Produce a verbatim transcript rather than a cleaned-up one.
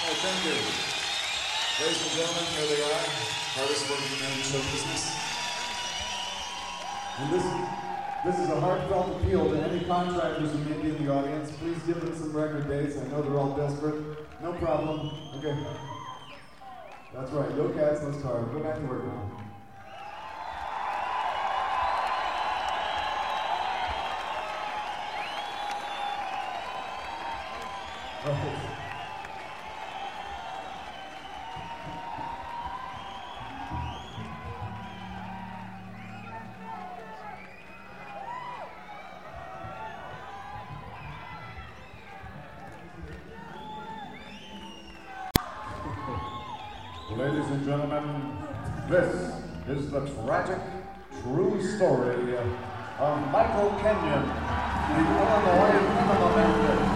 Hey, thank you. Ladies and gentlemen, here they are. Hardest working men in show business. And this, this is a heartfelt appeal to any contractors who may be in the audience. Please give them some record dates. I know they're all desperate. No problem. Okay. That's right. Go Cats, let's carve. Go back to work now. Right. Ladies and gentlemen, this is the tragic, true story of Michael Kenyon, the Illinois Minimum Bandit.